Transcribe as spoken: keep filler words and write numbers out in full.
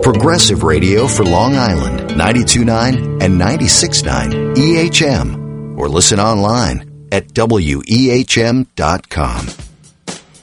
Progressive Radio for Long Island, ninety-two point nine and ninety-six point nine E H M. Or listen online at W E H M dot com.